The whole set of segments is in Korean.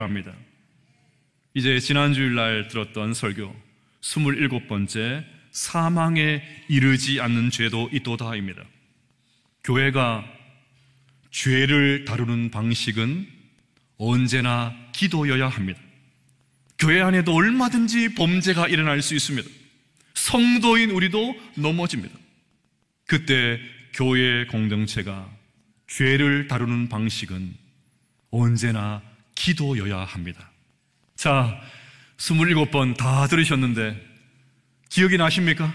합니다. 이제 지난주일 날 들었던 설교 27번째 사망에 이르지 않는 죄도 있도다입니다. 교회가 죄를 다루는 방식은 언제나 기도여야 합니다. 교회 안에도 얼마든지 범죄가 일어날 수 있습니다. 성도인 우리도 넘어집니다. 그때 교회 공동체가 죄를 다루는 방식은 언제나 기도여야 합니다. 자, 27번 다 들으셨는데 기억이 나십니까?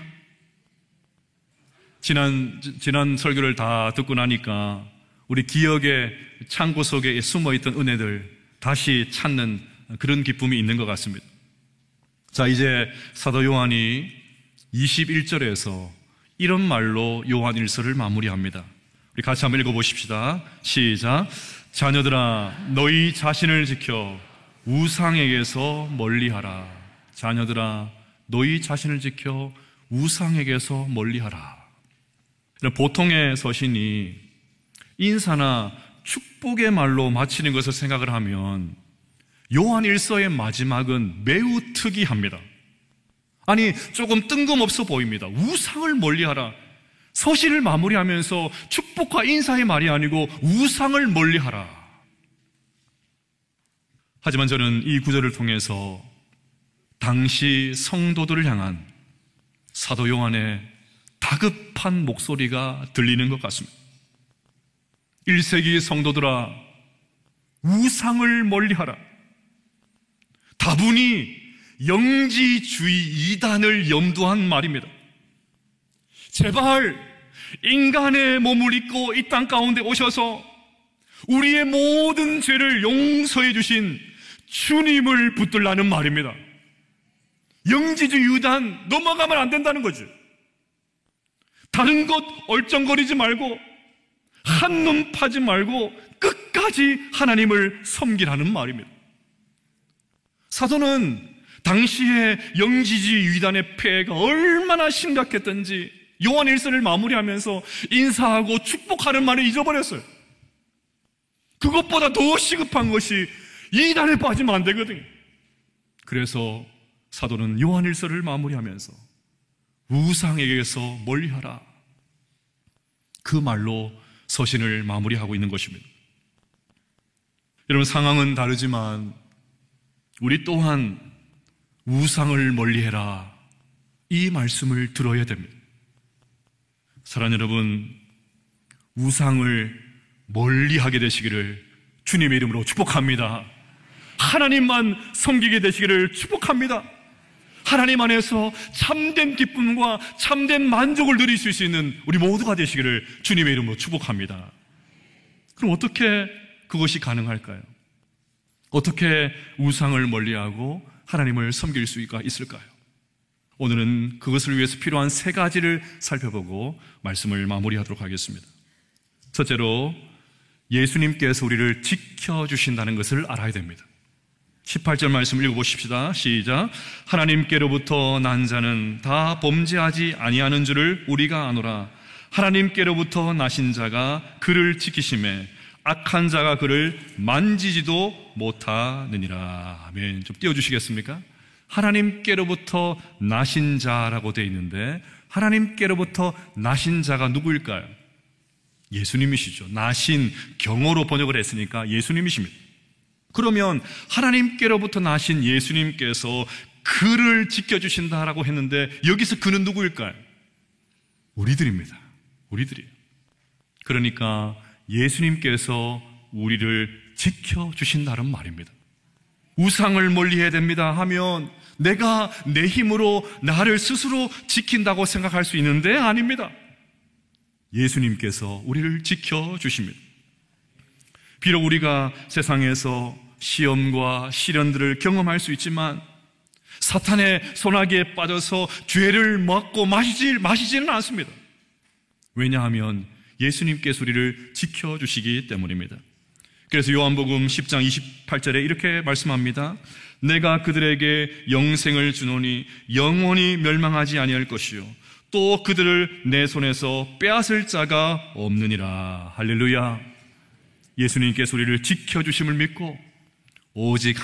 지난 설교를 다 듣고 나니까 우리 기억의 창고 속에 숨어있던 은혜들 다시 찾는 그런 기쁨이 있는 것 같습니다. 자, 이제 사도 요한이 21절에서 이런 말로 요한 1서를 마무리합니다. 우리 같이 한번 읽어보십시다. 시작. 자녀들아, 너희 자신을 지켜 우상에게서 멀리하라. 자녀들아, 너희 자신을 지켜 우상에게서 멀리하라. 보통의 서신이 인사나 축복의 말로 마치는 것을 생각을 하면 요한 1서의 마지막은 매우 특이합니다. 아니, 조금 뜬금없어 보입니다. 우상을 멀리하라. 서신을 마무리하면서 축복과 인사의 말이 아니고 우상을 멀리하라. 하지만 저는 이 구절을 통해서 당시 성도들을 향한 사도 요한의 다급한 목소리가 들리는 것 같습니다. 1세기 성도들아, 우상을 멀리하라. 다분히 영지주의 이단을 염두한 말입니다. 제발 인간의 몸을 입고 이 땅 가운데 오셔서 우리의 모든 죄를 용서해 주신 주님을 붙들라는 말입니다. 영지주의 이단 넘어가면 안 된다는 거죠. 다른 것 얼쩡거리지 말고 한눈 파지 말고 끝까지 하나님을 섬기라는 말입니다. 사도는 당시에 영지주의 이단의 폐해가 얼마나 심각했던지 요한 1서를 마무리하면서 인사하고 축복하는 말을 잊어버렸어요. 그것보다 더 시급한 것이 이단에 빠지면 안 되거든요. 그래서 사도는 요한 1서를 마무리하면서 우상에게서 멀리하라, 그 말로 서신을 마무리하고 있는 것입니다. 여러분, 상황은 다르지만 우리 또한 우상을 멀리해라, 이 말씀을 들어야 됩니다. 사랑하는 여러분, 우상을 멀리하게 되시기를 주님의 이름으로 축복합니다. 하나님만 섬기게 되시기를 축복합니다. 하나님 안에서 참된 기쁨과 참된 만족을 누릴 수 있는 우리 모두가 되시기를 주님의 이름으로 축복합니다. 그럼 어떻게 그것이 가능할까요? 어떻게 우상을 멀리하고 하나님을 섬길 수가 있을까요? 오늘은 그것을 위해서 필요한 3가지를 살펴보고 말씀을 마무리하도록 하겠습니다. 첫째로, 예수님께서 우리를 지켜주신다는 것을 알아야 됩니다. 18절 말씀 읽어보십시다. 시작. 하나님께로부터 난 자는 다 범죄하지 아니하는 줄을 우리가 아노라. 하나님께로부터 나신 자가 그를 지키심에 악한 자가 그를 만지지도 못하느니라. 아멘. 좀 띄워주시겠습니까? 하나님께로부터 나신 자라고 되어 있는데 하나님께로부터 나신 자가 누구일까요? 예수님이시죠. 나신, 경어로 번역을 했으니까 예수님이십니다. 그러면 하나님께로부터 나신 예수님께서 그를 지켜주신다라고 했는데 여기서 그는 누구일까요? 우리들입니다. 우리들이에요. 그러니까 예수님께서 우리를 지켜주신다는 말입니다. 우상을 멀리해야 됩니다 하면 내가 내 힘으로 나를 스스로 지킨다고 생각할 수 있는데 아닙니다. 예수님께서 우리를 지켜주십니다. 비록 우리가 세상에서 시험과 시련들을 경험할 수 있지만 사탄의 소나기에 빠져서 죄를 먹고 마시지는 않습니다. 왜냐하면 예수님께서 우리를 지켜주시기 때문입니다. 그래서 요한복음 10장 28절에 이렇게 말씀합니다. 내가 그들에게 영생을 주노니 영원히 멸망하지 아니할 것이요 또 그들을 내 손에서 빼앗을 자가 없느니라. 할렐루야. 예수님께서 우리를 지켜주심을 믿고 오직